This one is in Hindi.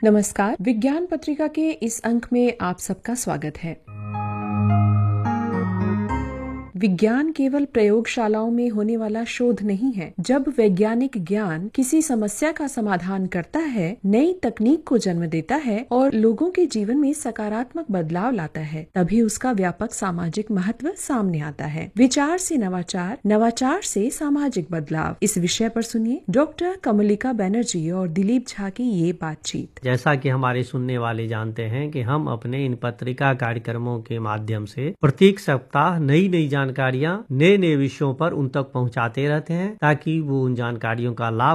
नमस्कार। विज्ञान पत्रिका के इस अंक में आप सबका स्वागत है। विज्ञान केवल प्रयोगशालाओं में होने वाला शोध नहीं है। जब वैज्ञानिक ज्ञान किसी समस्या का समाधान करता है, नई तकनीक को जन्म देता है और लोगों के जीवन में सकारात्मक बदलाव लाता है, तभी उसका व्यापक सामाजिक महत्व सामने आता है। विचार से नवाचार, नवाचार से सामाजिक बदलाव। इस विषय पर सुनिए डॉक्टर कमलिका बनर्जी और दिलीप झा की ये बातचीत। जैसा कि हमारे सुनने वाले जानते हैं कि हम अपने इन पत्रिका कार्यक्रमों के माध्यम से प्रत्येक सप्ताह नई जानकारियां नए विषयों पर उन तक पहुंचाते रहते हैं, ताकि वो उन जानकारियों का लाभ